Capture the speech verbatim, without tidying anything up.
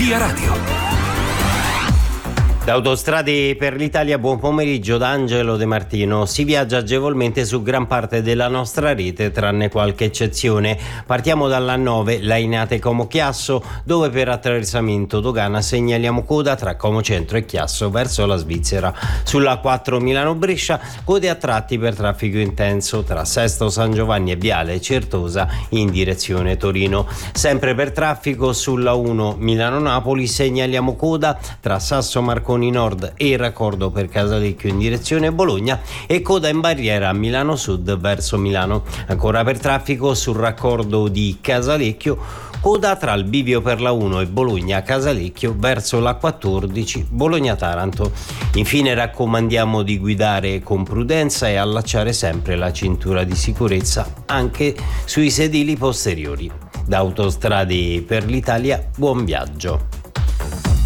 Via Radio. Da Autostrade per l'Italia, buon pomeriggio da Angelo De Martino. Si viaggia agevolmente su gran parte della nostra rete, tranne qualche eccezione. Partiamo dalla nove, Lainate Como Chiasso, dove per attraversamento dogana segnaliamo coda tra Como Centro e Chiasso verso la Svizzera. Sulla quattro Milano Brescia, code a tratti per traffico intenso tra Sesto San Giovanni e Viale Certosa in direzione Torino. Sempre per traffico sulla uno Milano Napoli segnaliamo coda tra Sasso Marconi Nord e il raccordo per Casalecchio in direzione Bologna e coda in barriera a Milano Sud verso Milano. Ancora per traffico sul raccordo di Casalecchio, coda tra il bivio per la uno e Bologna Casalecchio verso la quattordici Bologna Taranto. Infine raccomandiamo di guidare con prudenza e allacciare sempre la cintura di sicurezza anche sui sedili posteriori. Da Autostrade per l'Italia, buon viaggio.